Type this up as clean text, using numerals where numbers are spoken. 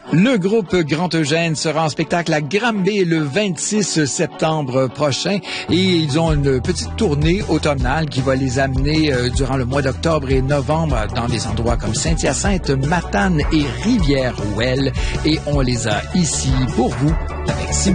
Le groupe Grand Eugène sera en spectacle à Granby le 26 septembre prochain et ils ont une petite tournée automnale qui va les amener durant le mois d'octobre et novembre dans des endroits comme Saint-Hyacinthe, Matane et Rivière-Ouelle. Et on les a ici pour vous avec Simon.